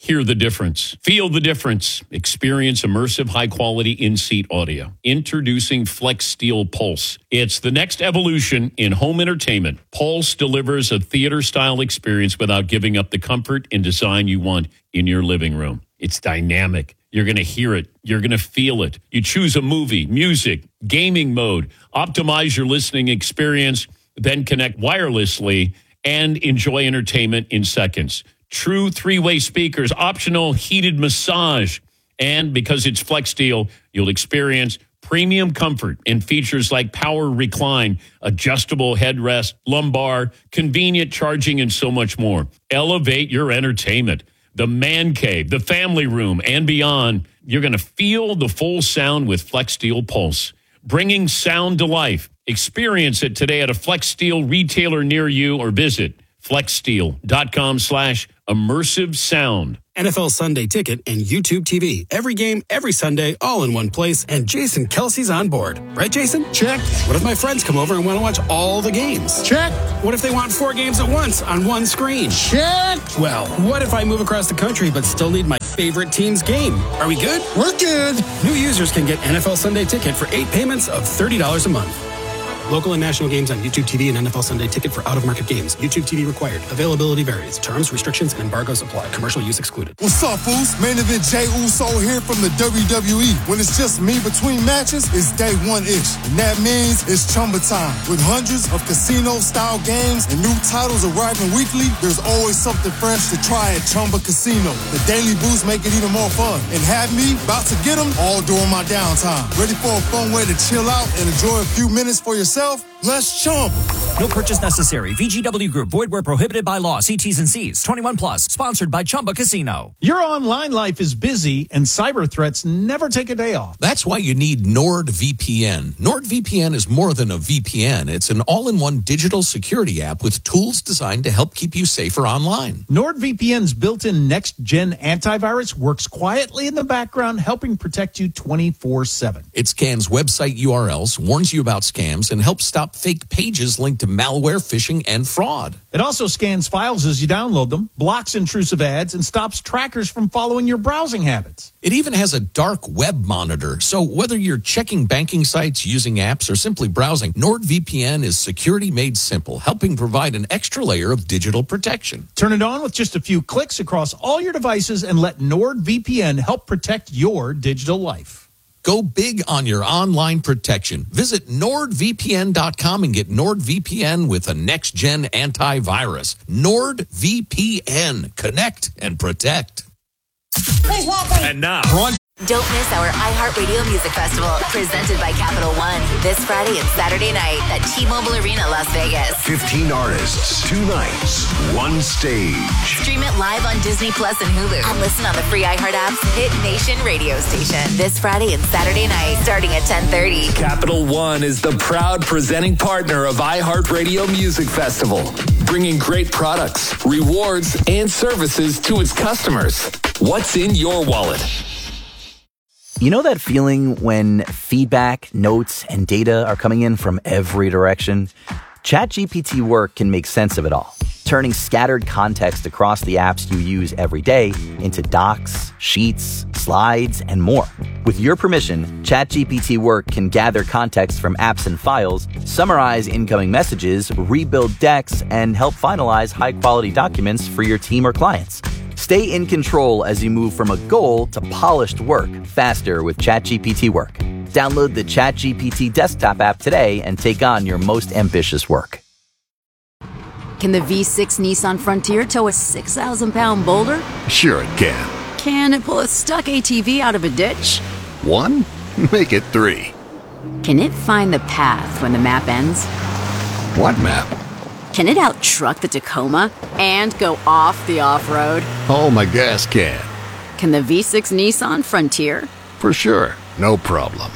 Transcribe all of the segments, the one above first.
Hear the difference. Feel the difference. Experience immersive, high-quality in-seat audio. Introducing Flex Steel Pulse. It's the next evolution in home entertainment. Pulse delivers a theater-style experience without giving up the comfort and design you want in your living room. It's dynamic. You're going to hear it. You're going to feel it. You choose a movie, music, gaming mode. Optimize your listening experience, then connect wirelessly and enjoy entertainment in seconds. True three-way speakers, optional heated massage. And because it's Flex Steel, you'll experience premium comfort and features like power recline, adjustable headrest, lumbar, convenient charging, and so much more. Elevate your entertainment. The man cave, the family room, and beyond. You're going to feel the full sound with Flex Steel Pulse. Bringing sound to life. Experience it today at a Flex Steel retailer near you or visit flexsteel.com/immersive sound. NFL Sunday Ticket and YouTube TV. Every game, every Sunday, all in one place. And Jason Kelsey's on board. Right, Jason? Check. What if my friends come over and want to watch all the games? Check. What if they want 4 games at once on one screen? Check. Well, what if I move across the country but still need my favorite team's game? Are we good? We're good. New users can get NFL Sunday Ticket for 8 payments of $30 a month. Local and national games on YouTube TV and NFL Sunday Ticket for out-of-market games. YouTube TV required. Availability varies. Terms, restrictions, and embargoes apply. Commercial use excluded. What's up, fools? Main event Jey Uso here from the WWE. When it's just me between matches, it's day one-ish. And that means it's Chumba time. With hundreds of casino-style games and new titles arriving weekly, there's always something fresh to try at Chumba Casino. The daily boosts make it even more fun. And have me about to get them all during my downtime. Ready for a fun way to chill out and enjoy a few minutes for yourself? Let's Chumba. No purchase necessary. VGW Group. Void where prohibited by law. See T's and C's. 21 plus. Sponsored by Chumba Casino. Your online life is busy and cyber threats never take a day off. That's why you need NordVPN. NordVPN is more than a VPN. It's an all-in-one digital security app with tools designed to help keep you safer online. NordVPN's built-in next-gen antivirus works quietly in the background, helping protect you 24/7. It scans website URLs, warns you about scams, and helps stop fake pages linked to malware, phishing, and fraud. It also scans files as you download them, blocks intrusive ads, and stops trackers from following your browsing habits. It even has a dark web monitor, so whether you're checking banking sites, using apps, or simply browsing, NordVPN is security made simple, helping provide an extra layer of digital protection. Turn it on with just a few clicks across all your devices and let NordVPN help protect your digital life. Go big on your online protection. Visit NordVPN.com and get NordVPN with a next-gen antivirus. NordVPN. Connect and protect. And now, don't miss our iHeartRadio Music Festival, presented by Capital One, this Friday and Saturday night at T-Mobile Arena, Las Vegas. 15 artists, 2 nights, 1 stage. Stream it live on Disney Plus and Hulu, and listen on the free iHeart app's Hit Nation radio station. This Friday and Saturday night, starting at 10:30. Capital One is the proud presenting partner of iHeartRadio Music Festival, bringing great products, rewards, and services to its customers. What's in your wallet? You know that feeling when feedback, notes, and data are coming in from every direction? ChatGPT Work can make sense of it all, turning scattered context across the apps you use every day into docs, sheets, slides, and more. With your permission, ChatGPT Work can gather context from apps and files, summarize incoming messages, rebuild decks, and help finalize high-quality documents for your team or clients. Stay in control as you move from a goal to polished work faster with ChatGPT Work. Download the ChatGPT desktop app today and take on your most ambitious work. Can the V6 Nissan Frontier tow a 6,000-pound boulder? Sure it can. Can it pull a stuck ATV out of a ditch? 1? Make it 3. Can it find the path when the map ends? What map? Can it out-truck the Tacoma and go off the off-road? Oh, my gas can. Can the V6 Nissan Frontier? For sure. No problem.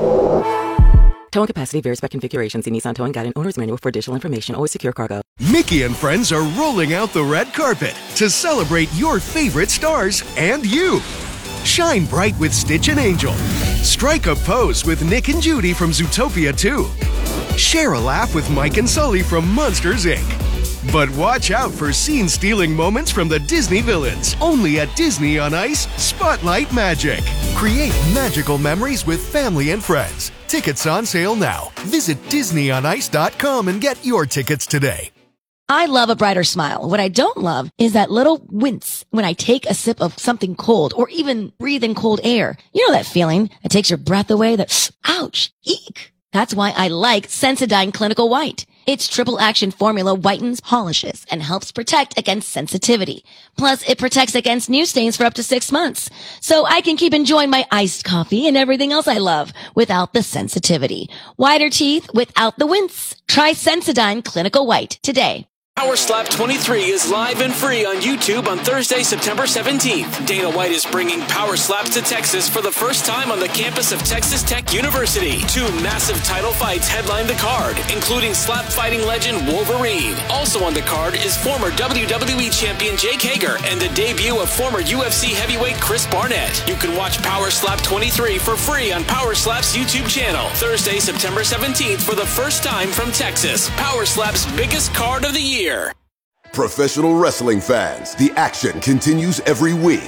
Towing capacity varies by configuration. See Nissan Towing Guide and Owner's Manual for additional information. Always secure cargo. Mickey and friends are rolling out the red carpet to celebrate your favorite stars and you. Shine bright with Stitch and Angel. Strike a pose with Nick and Judy from Zootopia 2. Share a laugh with Mike and Sully from Monsters, Inc. But watch out for scene-stealing moments from the Disney villains. Only at Disney on Ice, Spotlight Magic. Create magical memories with family and friends. Tickets on sale now. Visit DisneyOnIce.com and get your tickets today. I love a brighter smile. What I don't love is that little wince when I take a sip of something cold or even breathe in cold air. You know that feeling that takes your breath away, that ouch, eek. That's why I like Sensodyne Clinical White. Its triple action formula whitens, polishes, and helps protect against sensitivity. Plus, it protects against new stains for up to 6 months. So I can keep enjoying my iced coffee and everything else I love without the sensitivity. Whiter teeth without the wince. Try Sensodyne Clinical White today. Power Slap 23 is live and free on YouTube on Thursday, September 17th. Dana White is bringing Power Slaps to Texas for the first time on the campus of Texas Tech University. 2 massive title fights headline the card, including slap fighting legend Wolverine. Also on the card is former WWE champion Jake Hager and the debut of former UFC heavyweight Chris Barnett. You can watch Power Slap 23 for free on Power Slap's YouTube channel. Thursday, September 17th for the first time from Texas. Power Slap's biggest card of the year. Professional wrestling fans, the action continues every week.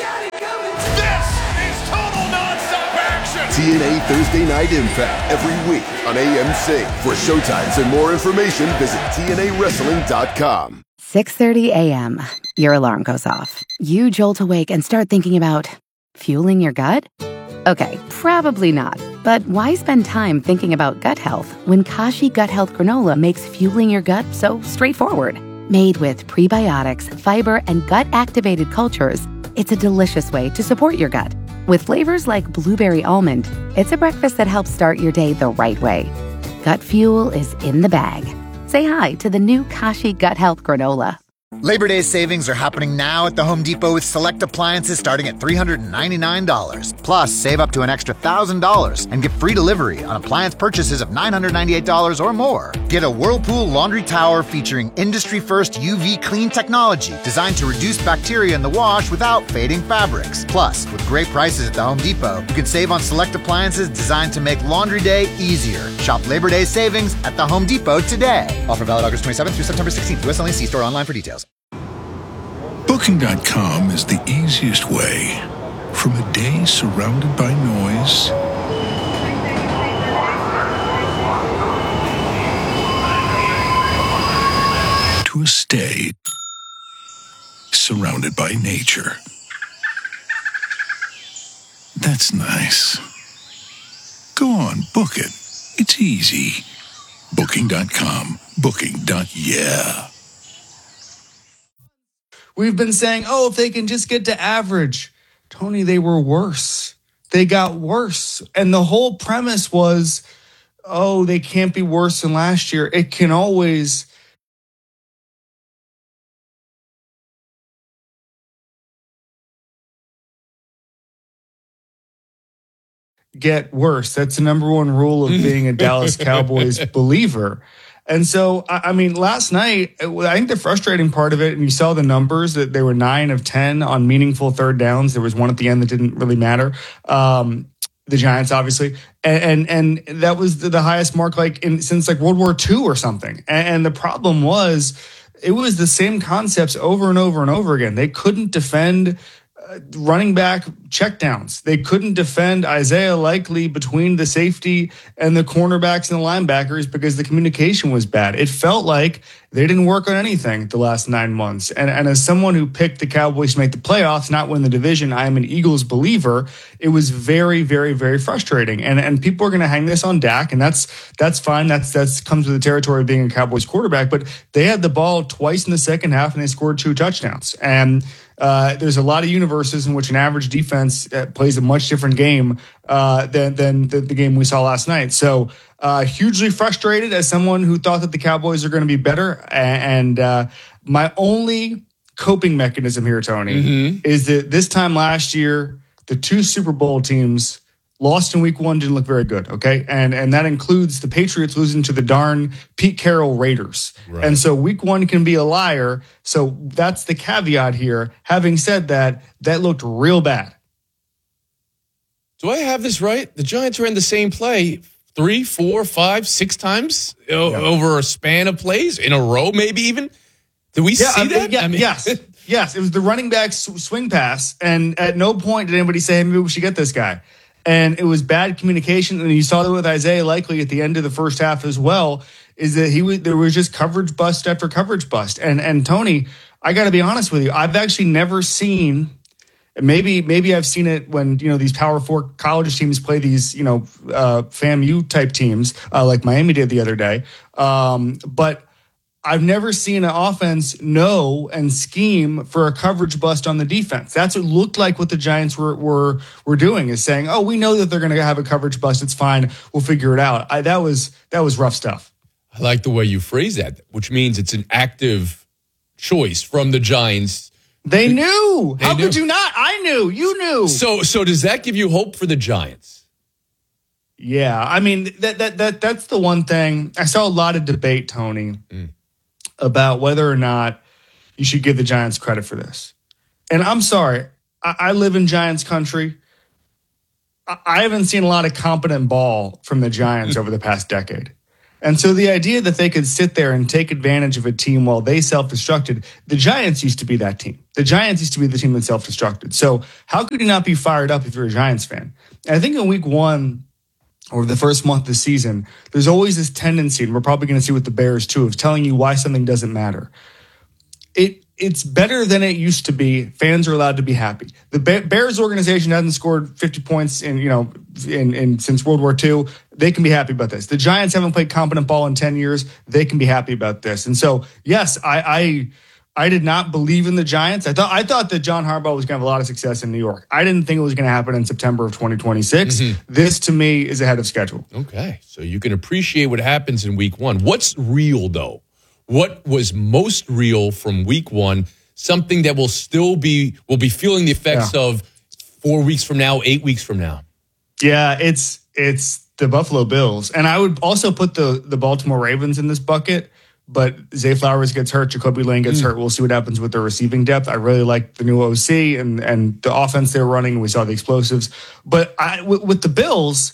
This is total nonstop action! TNA Thursday Night Impact every week on AMC. For showtimes and more information, visit TNAWrestling.com. 6:30 a.m. Your alarm goes off. You jolt awake and start thinking about fueling your gut? Okay, probably not. But why spend time thinking about gut health when Kashi Gut Health Granola makes fueling your gut so straightforward? Made with prebiotics, fiber, and gut-activated cultures, it's a delicious way to support your gut. With flavors like blueberry almond, it's a breakfast that helps start your day the right way. Gut fuel is in the bag. Say hi to the new Kashi Gut Health Granola. Labor Day savings are happening now at the Home Depot with select appliances starting at $399. Plus, save up to an extra $1,000 and get free delivery on appliance purchases of $998 or more. Get a Whirlpool laundry tower featuring industry-first UV clean technology designed to reduce bacteria in the wash without fading fabrics. Plus, with great prices at the Home Depot, you can save on select appliances designed to make laundry day easier. Shop Labor Day savings at the Home Depot today. Offer valid August 27th through September 16th. U.S. only. See store online for details. Booking.com is the easiest way. From a day surrounded by noise to a stay surrounded by nature. That's nice. Go on, book it. It's easy. Booking.com. Booking.yeah. We've been saying, if they can just get to average. Tony, they were worse. They got worse. And the whole premise was, they can't be worse than last year. It can always get worse. That's the number one rule of being a Dallas Cowboys believer. And so, I mean, last night, I think the frustrating part of it, and you saw the numbers, that they were 9 of 10 on meaningful third downs. There was one at the end that didn't really matter. The Giants, obviously. And that was the highest mark since World War II or something. And the problem was, it was the same concepts over and over and over again. They couldn't defend running back checkdowns. They couldn't defend Isaiah Likely between the safety and the cornerbacks and the linebackers because the communication was bad. It felt like they didn't work on anything the last 9 months. And as someone who picked the Cowboys to make the playoffs, not win the division, I am an Eagles believer. It was very, very, very frustrating. And people are going to hang this on Dak, and that's fine. That's comes with the territory of being a Cowboys quarterback. But they had the ball twice in the second half, and they scored 2 touchdowns. And there's a lot of universes in which an average defense plays a much different game than the game we saw last night. So hugely frustrated as someone who thought that the Cowboys are going to be better. And my only coping mechanism here, Tony, is that this time last year, the 2 Super Bowl teams lost in week 1, didn't look very good, okay? And that includes the Patriots losing to the darn Pete Carroll Raiders. Right. And so week 1 can be a liar. So that's the caveat here. Having said that, that looked real bad. Do I have this right? The Giants ran the same play 3, 4, 5, 6 times over a span of plays in a row, maybe even. Did we see that? Yes. It was the running back swing pass, and at no point did anybody say, hey, maybe we should get this guy. And it was bad communication, and you saw that with Isaiah Likely at the end of the first half as well, is that there was just coverage bust after coverage bust. And Tony, I got to be honest with you, I've actually never seen. Maybe I've seen it when, these Power 4 college teams play these, FAMU type teams like Miami did the other day. But I've never seen an offense know and scheme for a coverage bust on the defense. That's what looked like what the Giants were doing, is saying, oh, we know that they're going to have a coverage bust. It's fine. We'll figure it out. That was rough stuff. I like the way you phrase that, which means it's an active choice from the Giants. They knew. How could you not? I knew. You knew. So does that give you hope for the Giants? Yeah. I mean, that's the one thing. I saw a lot of debate, Tony, about whether or not you should give the Giants credit for this. And I'm sorry. I live in Giants country. I haven't seen a lot of competent ball from the Giants over the past decade. And so the idea that they could sit there and take advantage of a team while they self-destructed, the Giants used to be that team. The Giants used to be the team that self-destructed. So how could you not be fired up if you're a Giants fan? And I think in week 1 or the first month of the season, there's always this tendency, and we're probably going to see with the Bears too, of telling you why something doesn't matter. It's better than it used to be. Fans are allowed to be happy. The Bears organization hasn't scored 50 points since World War II. They can be happy about this. The Giants haven't played competent ball in 10 years. They can be happy about this. And so, yes, I did not believe in the Giants. I thought that John Harbaugh was going to have a lot of success in New York. I didn't think it was going to happen in September of 2026. This, to me, is ahead of schedule. Okay, so you can appreciate what happens in week 1. What's real, though? What was most real from week 1? Something that we'll be feeling the effects of 4 weeks from now, 8 weeks from now. Yeah, it's the Buffalo Bills. And I would also put the Baltimore Ravens in this bucket, but Zay Flowers gets hurt, Jacoby Lane gets hurt. We'll see what happens with their receiving depth. I really like the new OC and the offense they're running. We saw the explosives. But with the Bills,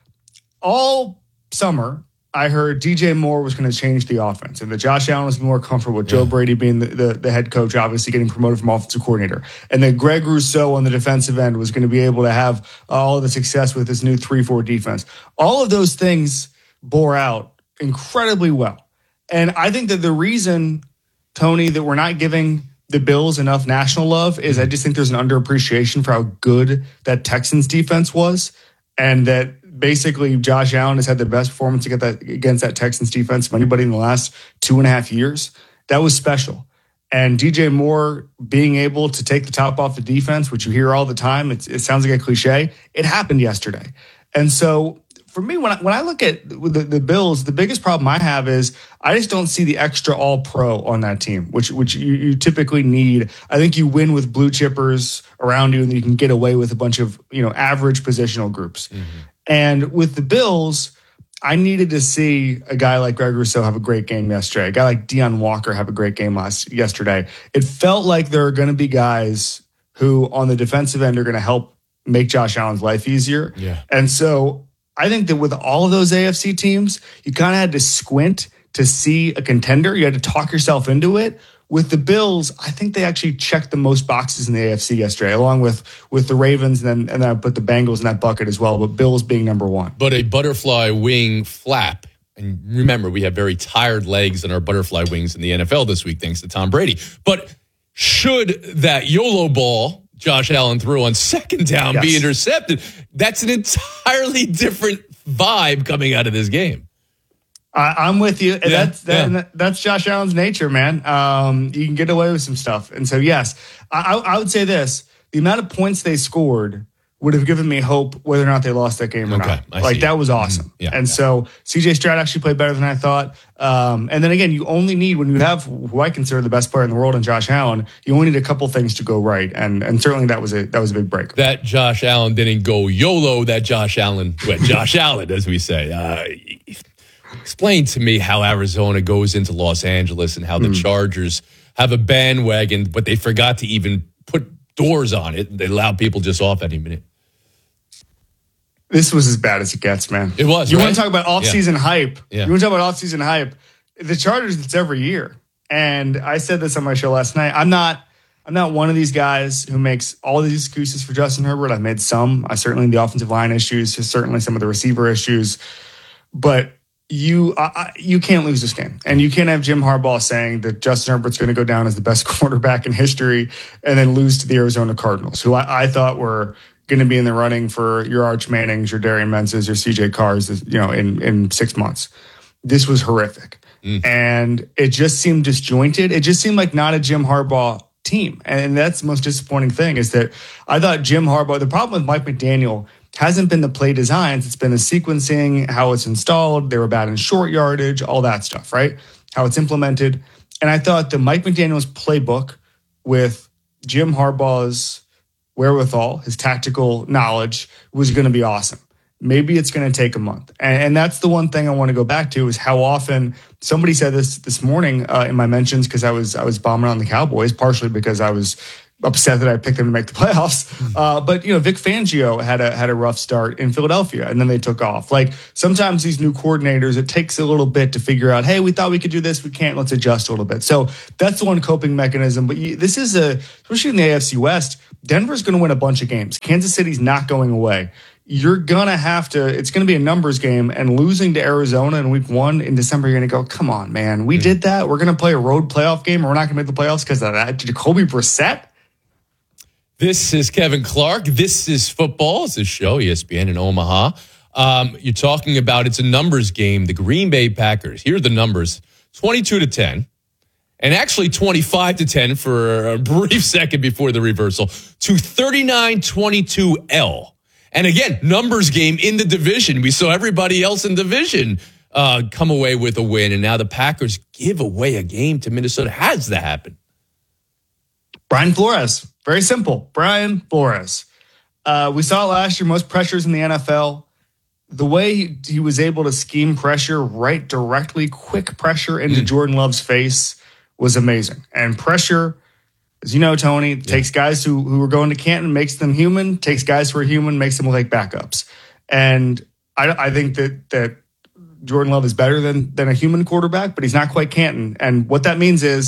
all summer, I heard DJ Moore was going to change the offense and that Josh Allen was more comfortable with Joe Brady being the head coach, obviously getting promoted from offensive coordinator. And that Greg Rousseau on the defensive end was going to be able to have all of the success with this new 3-4 defense. All of those things bore out incredibly well. And I think that the reason, Tony, that we're not giving the Bills enough national love is I just think there's an underappreciation for how good that Texans defense was, and that basically Josh Allen has had the best performance against that Texans defense of anybody in the last 2.5 years. That was special. And DJ Moore being able to take the top off the defense, which you hear all the time, it sounds like a cliche. It happened yesterday. And so for me, when I look at the Bills, the biggest problem I have is I just don't see the extra all-pro on that team, which you typically need. I think you win with blue chippers around you, and you can get away with a bunch of average positional groups. And with the Bills, I needed to see a guy like Greg Rousseau have a great game yesterday, a guy like Deion Walker have a great game yesterday. It felt like there are going to be guys who on the defensive end are going to help make Josh Allen's life easier. Yeah. And so I think that with all of those AFC teams, you kind of had to squint to see a contender. You had to talk yourself into it. With the Bills, I think they actually checked the most boxes in the AFC yesterday, along with the Ravens, and then I put the Bengals in that bucket as well, but Bills being number 1. But a butterfly wing flap, and remember, we have very tired legs in our butterfly wings in the NFL this week, thanks to Tom Brady. But should that YOLO ball Josh Allen threw on second down be intercepted, that's an entirely different vibe coming out of this game. I'm with you. That's Josh Allen's nature, man. You can get away with some stuff. And so, yes, I would say this. The amount of points they scored would have given me hope whether or not they lost that game or not. That was awesome. So CJ Stroud actually played better than I thought. And then again, you only need, when you have who I consider the best player in the world in Josh Allen, you only need a couple things to go right. And certainly that was a big break. That Josh Allen didn't go YOLO. That Josh Allen, as we say. Explain to me how Arizona goes into Los Angeles and how the Chargers have a bandwagon, but they forgot to even put doors on it. They allow people just off any minute. This was as bad as it gets, man. It was. You right? want to talk about off-season hype? Yeah. You want to talk about off-season hype? The Chargers, it's every year. And I said this on my show last night. I'm not one of these guys who makes all these excuses for Justin Herbert. I've made some. I certainly the offensive line issues, certainly some of the receiver issues. But you can't lose this game. And you can't have Jim Harbaugh saying that Justin Herbert's going to go down as the best quarterback in history and then lose to the Arizona Cardinals, who I thought were going to be in the running for your Arch Mannings, your Darian Menses, your CJ Carrs, in 6 months. This was horrific. And it just seemed disjointed. It just seemed like not a Jim Harbaugh team. And that's the most disappointing thing is that I thought Jim Harbaugh, the problem with Mike McDaniel hasn't been the play designs. It's been the sequencing, how it's installed. They were bad in short yardage, all that stuff, right? How it's implemented. And I thought the Mike McDaniel's playbook with Jim Harbaugh's wherewithal, his tactical knowledge was going to be awesome. Maybe it's going to take a month. And that's the one thing I want to go back to is how often somebody said this morning in my mentions because I was bombing on the Cowboys, partially because I was upset that I picked them to make the playoffs. But Vic Fangio had a rough start in Philadelphia and then they took off. Like sometimes these new coordinators, it takes a little bit to figure out, hey, we thought we could do this. We can't. Let's adjust a little bit. So that's the one coping mechanism. But this is especially in the AFC West, Denver's going to win a bunch of games. Kansas City's not going away. You're going to have to, it's going to be a numbers game, and losing to Arizona in week 1 in December, you're going to go, come on, man, we did that. We're going to play a road playoff game, and we're not going to make the playoffs because of that. Jacoby Brissett? This is Kevin Clark. This is football. It's a show, ESPN in Omaha. You're talking about it's a numbers game. The Green Bay Packers, here are the numbers, 22-10. And actually 25-10 for a brief second before the reversal to 39-22 And again, numbers game in the division. We saw everybody else in division come away with a win. And now the Packers give away a game to Minnesota. How does that happen? Brian Flores. Very simple. Brian Flores. We saw it last year, most pressures in the NFL. The way he was able to scheme pressure right directly, quick pressure into Jordan Love's face was amazing. And pressure, as you know, Tony, takes guys who are going to Canton, makes them human, takes guys who are human, makes them look like backups. And I think that Jordan Love is better than a human quarterback, but he's not quite Canton. And what that means is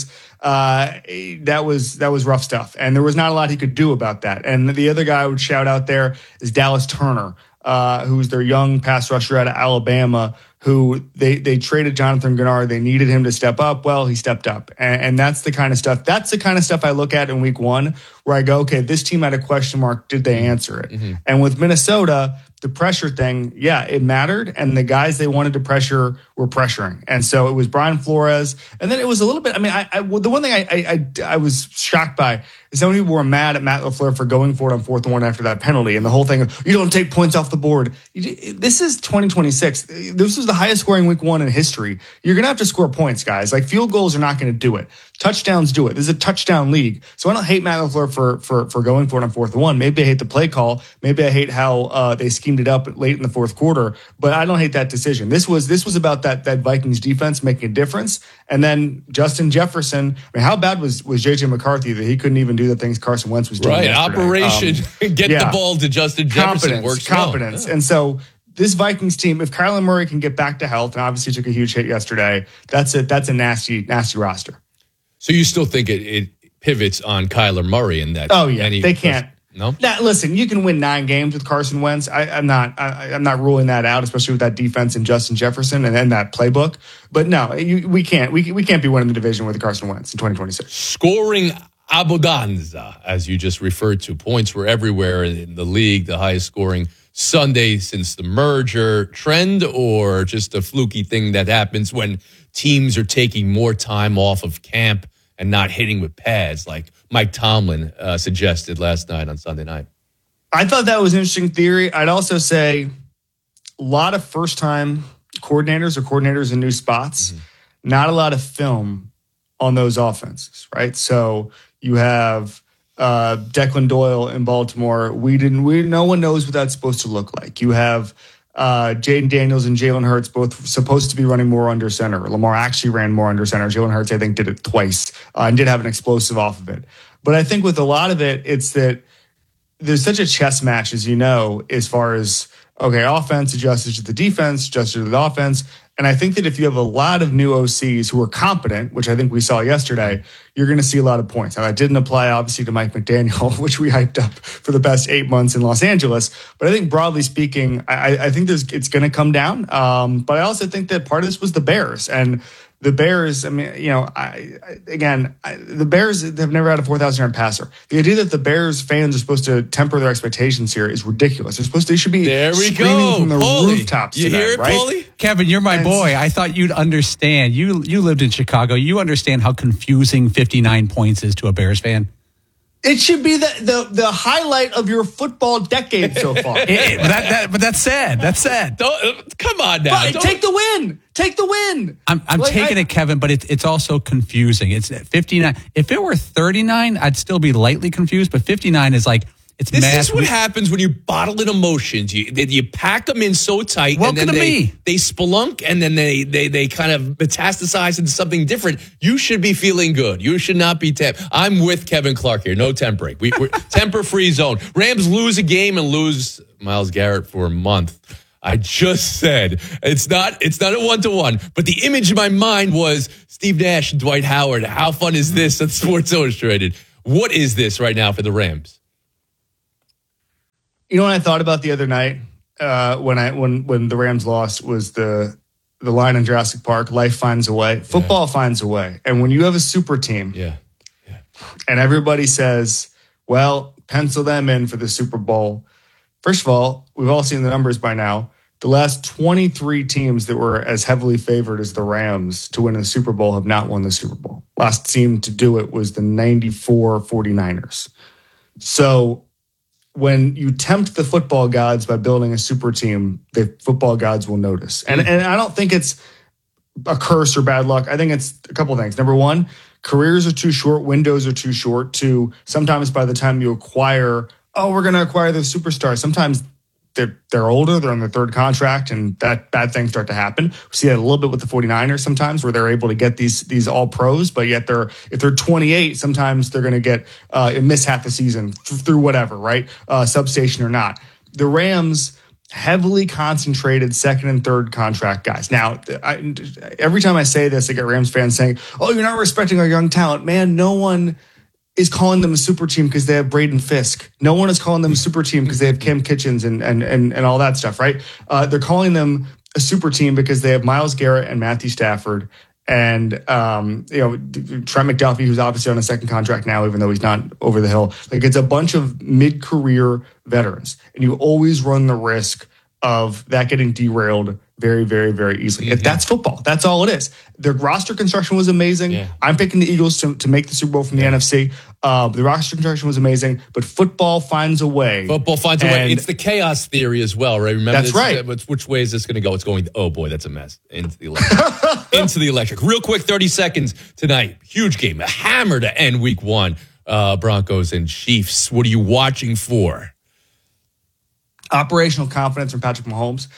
that was rough stuff. And there was not a lot he could do about that. And the other guy I would shout out there is Dallas Turner, who's their young pass rusher out of Alabama, who they traded Jonathan Gennard. They needed him to step up. Well, he stepped up. And that's the kind of stuff. That's the kind of stuff I look at in week 1 where I go, okay, this team had a question mark. Did they answer it? Mm-hmm. And with Minnesota, the pressure thing, yeah, it mattered. And the guys they wanted to pressure were pressuring. And so it was Brian Flores. And then it was a little bit, I mean, the one thing I was shocked by is how many people were mad at Matt LaFleur for going for it on 4th and 1 after that penalty. And the whole thing of, you don't take points off the board. This is 2026. This was the highest scoring week 1 in history. You're going to have to score points, guys. Like field goals are not going to do it. Touchdowns do it. This is a touchdown league. So I don't hate Matt LaFleur for going for it on 4th and 1. Maybe I hate the play call. Maybe I hate how they schemed it up late in the 4th quarter. But I don't hate that decision. This was about that Vikings defense making a difference. And then Justin Jefferson. I mean, how bad was JJ McCarthy that he couldn't even do the things Carson Wentz was doing? Right, yesterday? Operation get the ball to Justin Jefferson works well. Competence. Yeah. And so this Vikings team, if Kyler Murray can get back to health, and obviously took a huge hit yesterday, that's a nasty roster. So you still think it pivots on Kyler Murray in that? Oh yeah, they can't. No. Now, listen, you can win 9 games with Carson Wentz. I'm not ruling that out, especially with that defense and Justin Jefferson and then that playbook. But no, we can't. We can't be winning the division with Carson Wentz in 2026. Scoring abundanza, as you just referred to, points were everywhere in the league. The highest scoring Sunday since the merger. Trend or just a fluky thing that happens when teams are taking more time off of camp and not hitting with pads, like Mike Tomlin suggested last night on Sunday night? I thought that was an interesting theory. I'd also say a lot of first-time coordinators or coordinators in new spots, not a lot of film on those offenses, right? So you have Declan Doyle in Baltimore. No one knows what that's supposed to look like. You have Jaden Daniels and Jalen Hurts both supposed to be running more under center. Lamar actually ran more under center. Jalen Hurts, I think, did it twice and did have an explosive off of it. But I think with a lot of it, it's that there's such a chess match, as you know, as far as, okay, offense adjusted to the defense, adjusted to the offense. And I think that if you have a lot of new OCs who are competent, which I think we saw yesterday, you're going to see a lot of points. Now, that didn't apply, obviously, to Mike McDaniel, which we hyped up for the best 8 months in Los Angeles. But I think, broadly speaking, I think it's going to come down. But I also think that part of this was the Bears. And the Bears, I mean, you know, the Bears have never had a 4,000-yard passer. The idea that the Bears fans are supposed to temper their expectations here is ridiculous. They should be screaming from the rooftops you today, hear it, right? Paulie? Kevin, you're my boy. I thought you'd understand. You lived in Chicago. You understand how confusing 59 points is to a Bears fan. It should be the highlight of your football decade so far. But that's sad. That's sad. Come on now. Take the win. Take the win. I'm taking it, Kevin, but it's also confusing. It's 59. If it were 39, I'd still be lightly confused, but 59 is like, it's This mass. is what happens when you bottle in emotions. You pack them in so tight. Welcome and then to me. They spelunk and then they kind of metastasize into something different. You should be feeling good. You should not be I'm with Kevin Clark here. No tempering. We're temper-free zone. Rams lose a game and lose Myles Garrett for a month. I just said it's not a 1-to-1, but the image in my mind was Steve Nash and Dwight Howard. How fun is this at Sports Illustrated? What is this right now for the Rams? You know what I thought about the other night when the Rams lost was the line in Jurassic Park, life finds a way. Football finds a way. And when you have a super team and everybody says, well, pencil them in for the Super Bowl. First of all, we've all seen the numbers by now. The last 23 teams that were as heavily favored as the Rams to win the Super Bowl have not won the Super Bowl. Last team to do it was the 94 49ers. So when you tempt the football gods by building a super team, the football gods will notice. And I don't think it's a curse or bad luck. I think it's a couple of things. Number one, careers are too short. Windows are too short. Two, sometimes by the time you acquire, we're going to acquire the superstar. Sometimes they're older, they're on their third contract, and that bad things start to happen. We see that a little bit with the 49ers sometimes, where they're able to get these all pros, but yet if they're 28, sometimes they're going to get miss half the season through whatever, right? Substation or not. The Rams heavily concentrated second and third contract guys. Now, every time I say this, I get Rams fans saying, "Oh, you're not respecting our young talent." Man, no one is calling them a super team because they have Braden Fisk. No one is calling them a super team because they have Cam Kitchens and all that stuff, right? They're calling them a super team because they have Myles Garrett and Matthew Stafford and Trent McDuffie, who's obviously on a second contract now, even though he's not over the hill. Like, it's a bunch of mid-career veterans, and you always run the risk of that getting derailed very, very, very easily. If that's football, that's all it is. Their roster construction was amazing. Yeah. I'm picking the Eagles to make the Super Bowl from the NFC. The roster construction was amazing, but football finds a way. Football finds a way. It's the chaos theory as well, right? Remember that's right. Which way is this going to go? It's going, oh boy, that's a mess. Into the electric. Into the electric. Real quick, 30 seconds tonight. Huge game. A hammer to end week one. Broncos and Chiefs. What are you watching for? Operational confidence from Patrick Mahomes.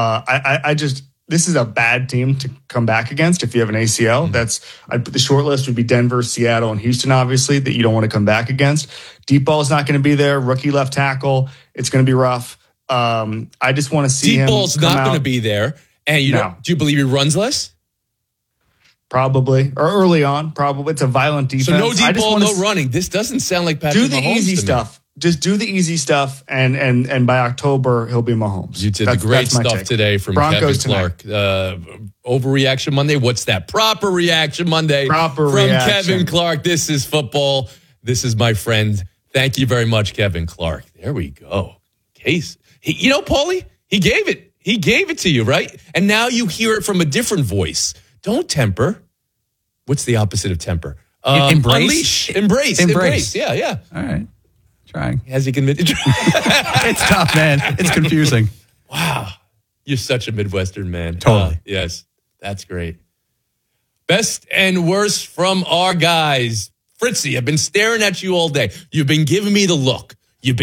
This is a bad team to come back against if you have an ACL. I'd put the short list would be Denver, Seattle, and Houston, obviously, that you don't want to come back against. Deep ball is not going to be there. Rookie left tackle. It's going to be rough. I just want to see him. Deep ball's not going to be there. And do you believe he runs less? Probably. Or early on, probably. It's a violent defense. So no deep ball, no running. This doesn't sound like Patrick Mahomes. Do the easy stuff. Just do the easy stuff, and by October, he'll be Mahomes. You did the great stuff today from Broncos Kevin Clark. Overreaction Monday. What's that? Proper Reaction Monday from Kevin Clark. This is football. This is my friend. Thank you very much, Kevin Clark. There we go. Case. Paulie, he gave it. He gave it to you, right? And now you hear it from a different voice. Don't temper. What's the opposite of temper? Embrace. Embrace. Yeah. All right. Trying. Has he convinced? It's tough, man. It's confusing. Wow. You're such a Midwestern man. Totally. Yes. That's great. Best and worst from our guys. Fritzy, I've been staring at you all day. You've been giving me the look.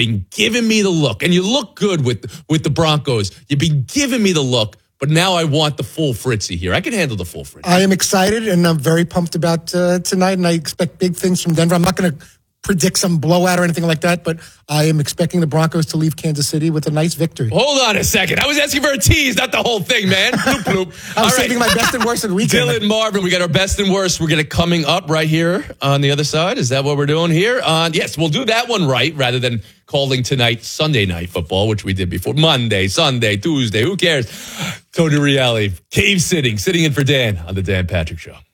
And you look good with the Broncos. You've been giving me the look. But now I want the full Fritzy here. I can handle the full Fritzy. I am excited, and I'm very pumped about tonight, and I expect big things from Denver. I'm not going to predict some blowout or anything like that, but I am expecting the Broncos to leave Kansas City with a nice victory. Hold on a second. I was asking for a tease, not the whole thing, man. Bloop, bloop. I was saving my best and worst of the weekend. Dylan Marvin, we got our best and worst. We're going to coming up right here on the other side. Is that what we're doing here? Yes, we'll do that one right rather than calling tonight Sunday Night Football, which we did before. Monday, Sunday, Tuesday, who cares? Tony Reale, cave sitting in for Dan on the Dan Patrick Show.